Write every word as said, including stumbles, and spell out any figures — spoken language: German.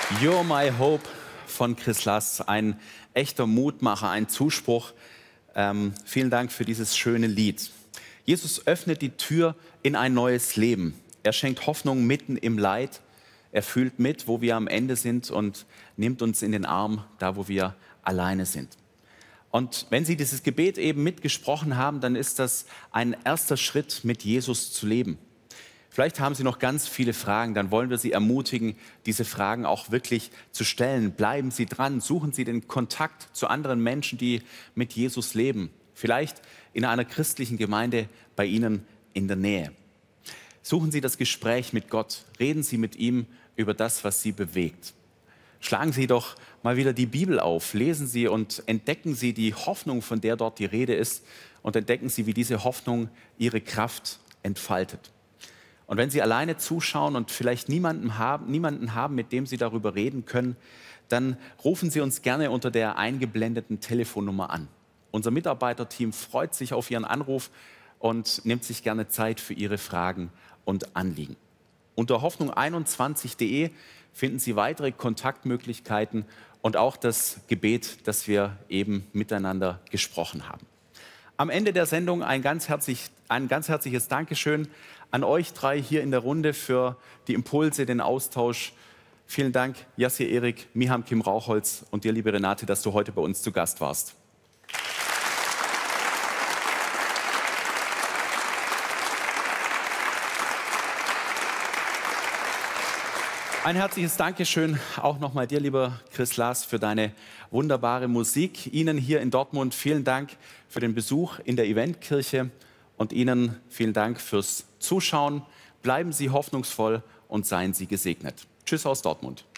You're my hope von Chris Lass, ein echter Mutmacher, ein Zuspruch. Ähm, vielen Dank für dieses schöne Lied. Jesus öffnet die Tür in ein neues Leben. Er schenkt Hoffnung mitten im Leid. Er fühlt mit, wo wir am Ende sind und nimmt uns in den Arm, da wo wir alleine sind. Und wenn Sie dieses Gebet eben mitgesprochen haben, dann ist das ein erster Schritt, mit Jesus zu leben. Vielleicht haben Sie noch ganz viele Fragen, dann wollen wir Sie ermutigen, diese Fragen auch wirklich zu stellen. Bleiben Sie dran, suchen Sie den Kontakt zu anderen Menschen, die mit Jesus leben. Vielleicht in einer christlichen Gemeinde bei Ihnen in der Nähe. Suchen Sie das Gespräch mit Gott, reden Sie mit ihm über das, was Sie bewegt. Schlagen Sie doch mal wieder die Bibel auf, lesen Sie und entdecken Sie die Hoffnung, von der dort die Rede ist, und entdecken Sie, wie diese Hoffnung ihre Kraft entfaltet. Und wenn Sie alleine zuschauen und vielleicht niemanden haben, niemanden haben, mit dem Sie darüber reden können, dann rufen Sie uns gerne unter der eingeblendeten Telefonnummer an. Unser Mitarbeiterteam freut sich auf Ihren Anruf und nimmt sich gerne Zeit für Ihre Fragen und Anliegen. Unter hoffnung einundzwanzig punkt de finden Sie weitere Kontaktmöglichkeiten und auch das Gebet, das wir eben miteinander gesprochen haben. Am Ende der Sendung ein ganz, herzlich, ein ganz herzliches Dankeschön an euch drei hier in der Runde für die Impulse, den Austausch. Vielen Dank, Yassir Erik, Miham Kim Rauchholz und dir, liebe Renate, dass du heute bei uns zu Gast warst. Ein herzliches Dankeschön auch nochmal dir, lieber Chris Lass, für deine wunderbare Musik. Ihnen hier in Dortmund vielen Dank für den Besuch in der Eventkirche und Ihnen vielen Dank fürs Zuschauen. Bleiben Sie hoffnungsvoll und seien Sie gesegnet. Tschüss aus Dortmund.